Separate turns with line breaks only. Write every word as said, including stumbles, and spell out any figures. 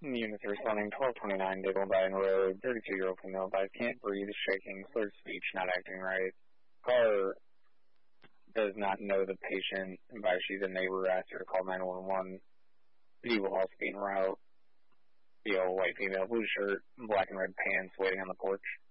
Units responding twelve twenty-nine Dable Vine Road, thirty-two-year-old female advised can't breathe, shaking, slurred speech, not acting right. Car does not know the patient, advised she's a neighbor, asked her to call nine one one. Medieval Hospital en route. The old white female, blue shirt, black and red pants, waiting on the porch.